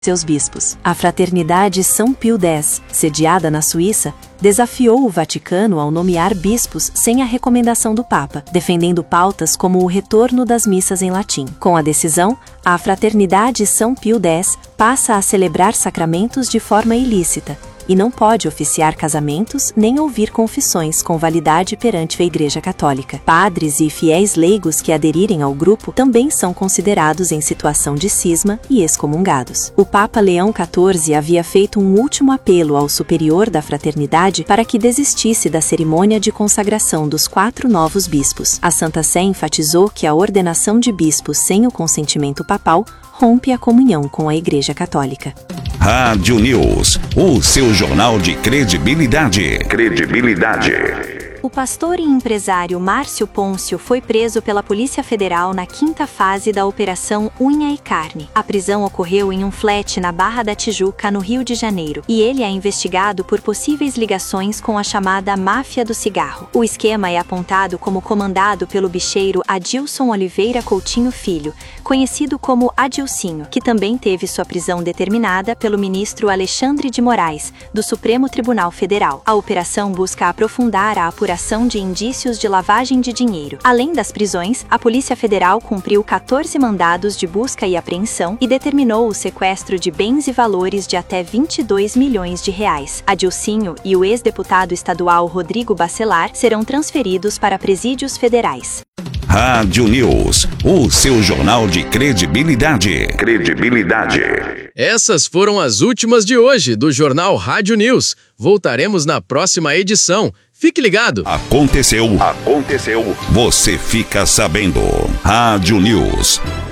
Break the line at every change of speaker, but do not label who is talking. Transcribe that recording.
seus bispos. A Fraternidade São Pio X, sediada na Suíça, desafiou o Vaticano ao nomear bispos sem a recomendação do Papa, defendendo pautas como o retorno das missas em latim. Com a decisão, a Fraternidade São Pio X passa a celebrar sacramentos de forma ilícita e não pode oficiar casamentos nem ouvir confissões com validade perante a Igreja Católica. Padres e fiéis leigos que aderirem ao grupo também são considerados em situação de cisma e excomungados. O Papa Leão XIV havia feito um último apelo ao superior da fraternidade para que desistisse da cerimônia de consagração dos 4 novos bispos. A Santa Sé enfatizou que a ordenação de bispos sem o consentimento papal rompe a comunhão com a Igreja Católica.
Rádio News, o seu jornal de credibilidade.
O pastor e empresário Márcio Pôncio foi preso pela Polícia Federal na 5ª fase da Operação Unha e Carne. A prisão ocorreu em um flat na Barra da Tijuca, no Rio de Janeiro, e ele é investigado por possíveis ligações com a chamada Máfia do Cigarro. O esquema é apontado como comandado pelo bicheiro Adilson Oliveira Coutinho Filho, conhecido como Adilcinho, que também teve sua prisão determinada pelo ministro Alexandre de Moraes, do Supremo Tribunal Federal. A operação busca aprofundar a apuração de indícios de lavagem de dinheiro. Além das prisões, a Polícia Federal cumpriu 14 mandados de busca e apreensão e determinou o sequestro de bens e valores de até 22 milhões de reais. Adilcinho e o ex-deputado estadual Rodrigo Bacelar serão transferidos para presídios federais.
Rádio News, o seu jornal de credibilidade.
Essas foram as últimas de hoje do Jornal Rádio News. Voltaremos na próxima edição. Fique ligado!
Aconteceu. Você fica sabendo. Rádio News.